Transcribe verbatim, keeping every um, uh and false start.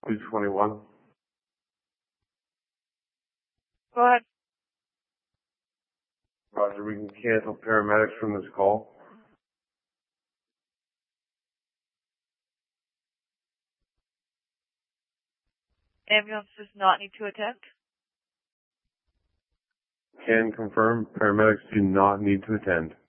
two twenty-one. Go ahead. Roger, we can cancel paramedics from this call. Ambulance does not need to attend. Can confirm paramedics do not need to attend.